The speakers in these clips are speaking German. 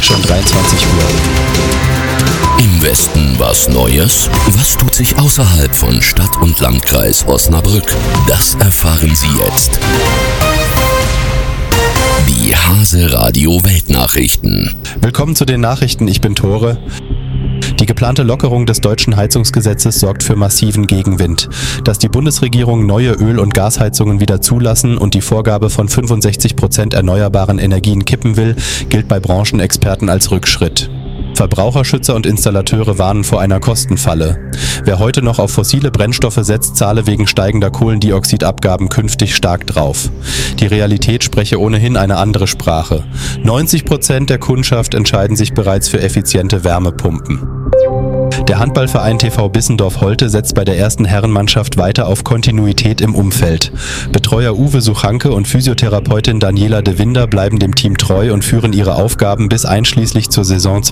schon 23 Uhr. Im Westen was Neues? Was tut sich außerhalb von Stadt und Landkreis Osnabrück? Das erfahren Sie jetzt. Die Hase Radio Weltnachrichten. Willkommen zu den Nachrichten, ich bin Tore. Die geplante Lockerung des deutschen Heizungsgesetzes sorgt für massiven Gegenwind. Dass die Bundesregierung neue Öl- und Gasheizungen wieder zulassen und die Vorgabe von 65% erneuerbaren Energien kippen will, gilt bei Branchenexperten als Rückschritt. Verbraucherschützer und Installateure warnen vor einer Kostenfalle. Wer heute noch auf fossile Brennstoffe setzt, zahle wegen steigender Kohlendioxidabgaben künftig stark drauf. Die Realität spreche ohnehin eine andere Sprache. 90% der Kundschaft entscheiden sich bereits für effiziente Wärmepumpen. Der Handballverein TV Bissendorf-Holte setzt bei der ersten Herrenmannschaft weiter auf Kontinuität im Umfeld. Betreuer Uwe Suchanke und Physiotherapeutin Daniela de Winder bleiben dem Team treu und führen ihre Aufgaben bis einschließlich zur Saison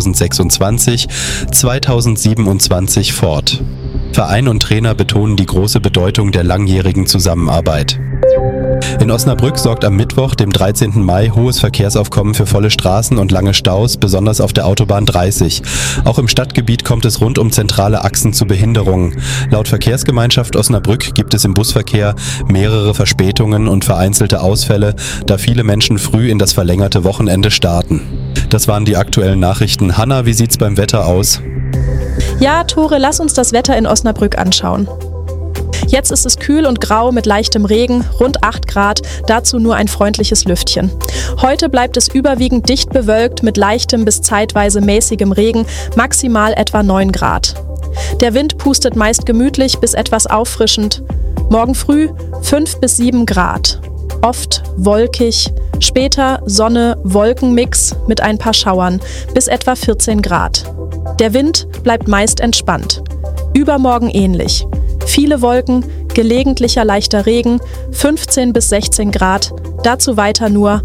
2026/2027 fort. Verein und Trainer betonen die große Bedeutung der langjährigen Zusammenarbeit. In Osnabrück sorgt am Mittwoch, dem 13. Mai, hohes Verkehrsaufkommen für volle Straßen und lange Staus, besonders auf der Autobahn 30. Auch im Stadtgebiet kommt es rund um zentrale Achsen zu Behinderungen. Laut Verkehrsgemeinschaft Osnabrück gibt es im Busverkehr mehrere Verspätungen und vereinzelte Ausfälle, da viele Menschen früh in das verlängerte Wochenende starten. Das waren die aktuellen Nachrichten. Hanna, wie sieht's beim Wetter aus? Ja, Tore, lass uns das Wetter in Osnabrück anschauen. Jetzt ist es kühl und grau mit leichtem Regen, rund 8 Grad, dazu nur ein freundliches Lüftchen. Heute bleibt es überwiegend dicht bewölkt mit leichtem bis zeitweise mäßigem Regen, maximal etwa 9 Grad. Der Wind pustet meist gemütlich bis etwas auffrischend. Morgen früh 5 bis 7 Grad. Oft wolkig, später Sonne, Wolkenmix mit ein paar Schauern bis etwa 14 Grad. Der Wind bleibt meist entspannt. Übermorgen ähnlich. Viele Wolken, gelegentlicher leichter Regen, 15 bis 16 Grad, dazu weiter nur